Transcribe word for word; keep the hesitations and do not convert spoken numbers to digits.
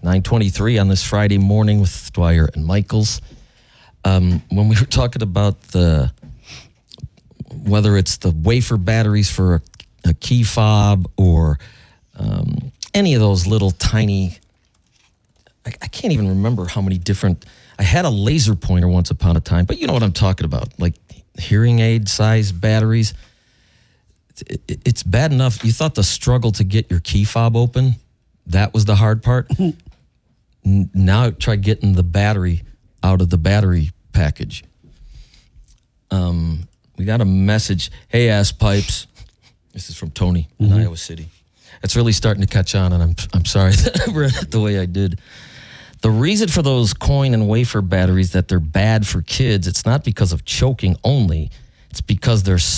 nine twenty-three on this Friday morning with Dwyer and Michaels. Um, when we were talking about the whether it's the wafer batteries for a, a key fob or um, any of those little tiny, I, I can't even remember how many different. I had a laser pointer once upon a time, but you know what I'm talking about, like hearing aid size batteries. It, it, it's bad enough. You thought the struggle to get your key fob open, that was the hard part. N- now try getting the battery out of the battery package. Um, we got a message. Hey, ass pipes. This is from Tony in mm-hmm. Iowa City. It's really starting to catch on, and I'm I'm sorry that I read it the way I did. The reason for those coin and wafer batteries that they're bad for kids, it's not because of choking only. It's because they're